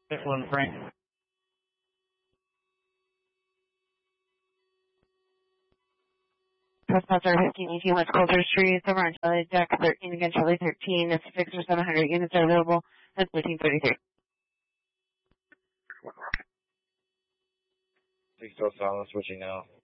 One Frank. Trespasser 1518 West Coulter Street, over on Charlie Deck 13 against Charlie 13. It's 6 or 700 units are available. That's 1333. Please still silent, switching now.